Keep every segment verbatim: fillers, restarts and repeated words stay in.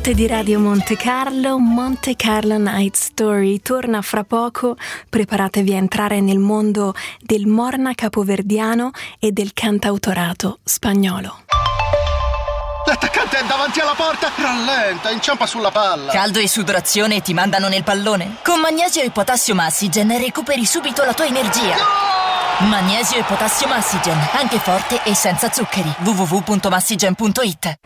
notte di Radio Monte Carlo, Monte Carlo Night Story torna fra poco. Preparatevi a entrare nel mondo del Morna capoverdiano e del cantautorato spagnolo. L'attaccante è davanti alla porta, rallenta, inciampa sulla palla. Caldo e sudorazione ti mandano nel pallone? Con Magnesio e Potassio Massigen recuperi subito la tua energia. No! Magnesio e Potassio Massigen, anche forte e senza zuccheri. w w w punto massigen punto i t.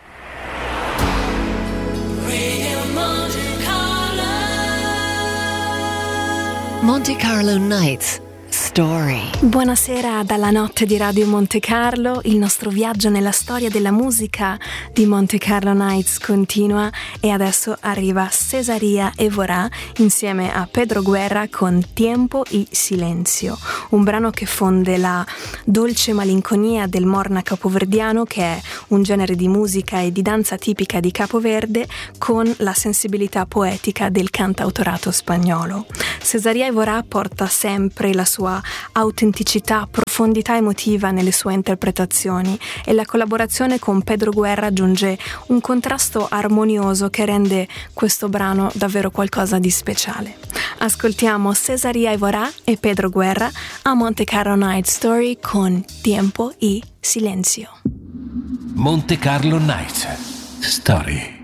Monte Carlo Nights Story. Buonasera dalla notte di Radio Monte Carlo. Il nostro viaggio nella storia della musica di Monte Carlo Nights continua e adesso arriva Cesaria Évora insieme a Pedro Guerra con Tiempo y Silencio, un brano che fonde la dolce malinconia del Morna capoverdiano, che è un genere di musica e di danza tipica di Capoverde, con la sensibilità poetica del cantautorato spagnolo. Cesaria Évora porta sempre la sua autenticità, profondità emotiva nelle sue interpretazioni, e la collaborazione con Pedro Guerra aggiunge un contrasto armonioso che rende questo brano davvero qualcosa di speciale. Ascoltiamo Cesaria Évora e Pedro Guerra a Monte Carlo Night Story con Tiempo y Silencio. Monte Carlo Night Story.